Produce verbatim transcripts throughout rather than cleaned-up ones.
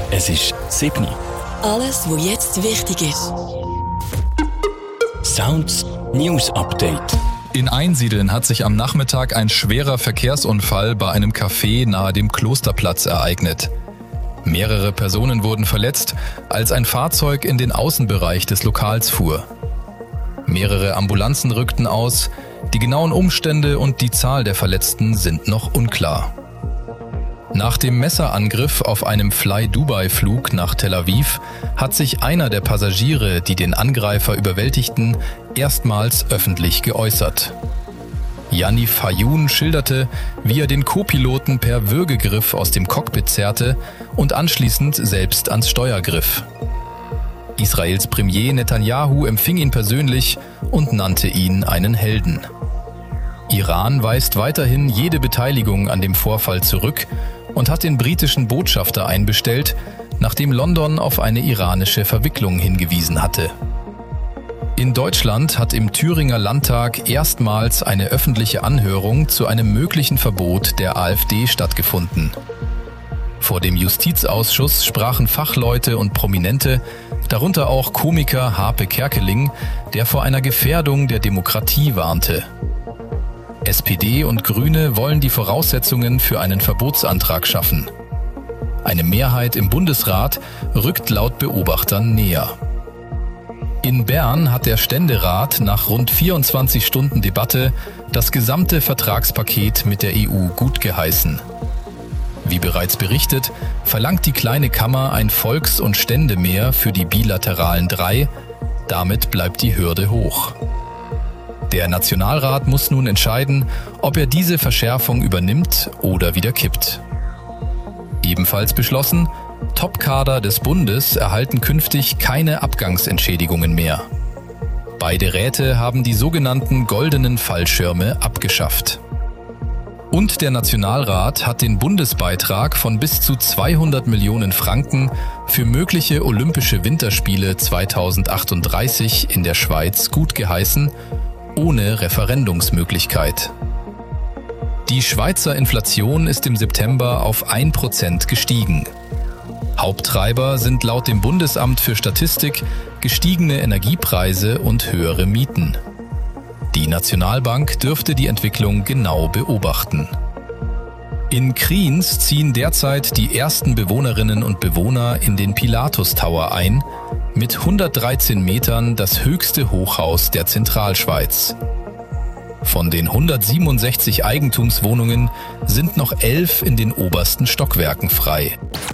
Es ist sieben. Alles, was jetzt wichtig ist. Sounds News Update. In Einsiedeln hat sich am Nachmittag ein schwerer Verkehrsunfall bei einem Café nahe dem Klosterplatz ereignet. Mehrere Personen wurden verletzt, als ein Fahrzeug in den Außenbereich des Lokals fuhr. Mehrere Ambulanzen rückten aus. Die genauen Umstände und die Zahl der Verletzten sind noch unklar. Nach dem Messerangriff auf einem Fly-Dubai-Flug nach Tel Aviv hat sich einer der Passagiere, die den Angreifer überwältigten, erstmals öffentlich geäußert. Yanni Fayoun schilderte, wie er den Co-Piloten per Würgegriff aus dem Cockpit zerrte und anschließend selbst ans Steuer griff. Israels Premier Netanyahu empfing ihn persönlich und nannte ihn einen Helden. Iran weist weiterhin jede Beteiligung an dem Vorfall zurück und hat den britischen Botschafter einbestellt, nachdem London auf eine iranische Verwicklung hingewiesen hatte. In Deutschland hat im Thüringer Landtag erstmals eine öffentliche Anhörung zu einem möglichen Verbot der AfD stattgefunden. Vor dem Justizausschuss sprachen Fachleute und Prominente, darunter auch Komiker Harpe Kerkeling, der vor einer Gefährdung der Demokratie warnte. S P D und Grüne wollen die Voraussetzungen für einen Verbotsantrag schaffen. Eine Mehrheit im Bundesrat rückt laut Beobachtern näher. In Bern hat der Ständerat nach rund vierundzwanzig Stunden Debatte das gesamte Vertragspaket mit der E U gutgeheißen. Wie bereits berichtet, verlangt die kleine Kammer ein Volks- und Ständemehr für die bilateralen drei. Damit bleibt die Hürde hoch. Der Nationalrat muss nun entscheiden, ob er diese Verschärfung übernimmt oder wieder kippt. Ebenfalls beschlossen, Topkader des Bundes erhalten künftig keine Abgangsentschädigungen mehr. Beide Räte haben die sogenannten goldenen Fallschirme abgeschafft. Und der Nationalrat hat den Bundesbeitrag von bis zu zweihundert Millionen Franken für mögliche Olympische Winterspiele zweitausendachtunddreißig in der Schweiz gutgeheißen, ohne Referendumsmöglichkeit. Die Schweizer Inflation ist im September auf ein Prozent gestiegen. Haupttreiber sind laut dem Bundesamt für Statistik gestiegene Energiepreise und höhere Mieten. Die Nationalbank dürfte die Entwicklung genau beobachten. In Kriens ziehen derzeit die ersten Bewohnerinnen und Bewohner in den Pilatus Tower ein, mit hundertdreizehn Metern das höchste Hochhaus der Zentralschweiz. Von den hundertsiebenundsechzig Eigentumswohnungen sind noch elf in den obersten Stockwerken frei.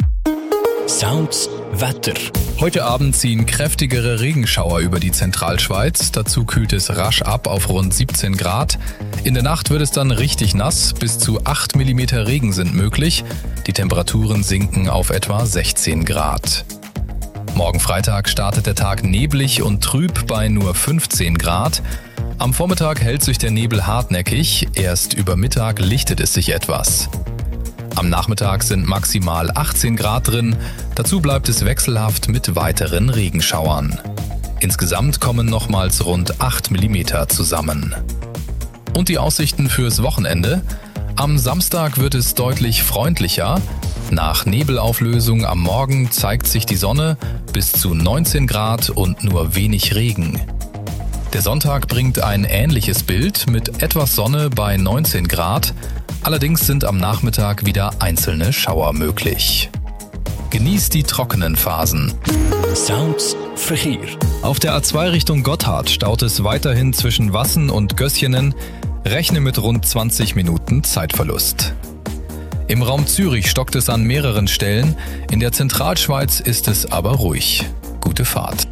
Sounds Wetter. Heute Abend ziehen kräftigere Regenschauer über die Zentralschweiz. Dazu kühlt es rasch ab auf rund siebzehn Grad. In der Nacht wird es dann richtig nass. Bis zu acht Millimeter Regen sind möglich. Die Temperaturen sinken auf etwa sechzehn Grad. Morgen Freitag startet der Tag neblig und trüb bei nur fünfzehn Grad. Am Vormittag hält sich der Nebel hartnäckig. Erst über Mittag lichtet es sich etwas. Am Nachmittag sind maximal achtzehn Grad drin, dazu bleibt es wechselhaft mit weiteren Regenschauern. Insgesamt kommen nochmals rund acht Millimeter zusammen. Und die Aussichten fürs Wochenende? Am Samstag wird es deutlich freundlicher. Nach Nebelauflösung am Morgen zeigt sich die Sonne, bis zu neunzehn Grad und nur wenig Regen. Der Sonntag bringt ein ähnliches Bild mit etwas Sonne bei neunzehn Grad. Allerdings sind am Nachmittag wieder einzelne Schauer möglich. Genießt die trockenen Phasen. Sounds Verkehr. Auf der A zwei Richtung Gotthard staut es weiterhin zwischen Wassen und Gößjenen. Rechne mit rund zwanzig Minuten Zeitverlust. Im Raum Zürich stockt es an mehreren Stellen. In der Zentralschweiz ist es aber ruhig. Gute Fahrt.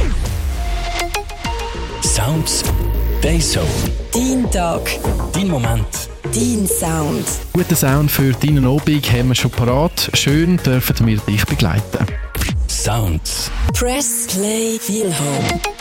Sounds Dayzone. Dein Tag. Dein Moment. Dein Sound. Guten Sound für deinen Abend haben wir schon parat. Schön dürfen wir dich begleiten. Sounds. Press Play Feel Home.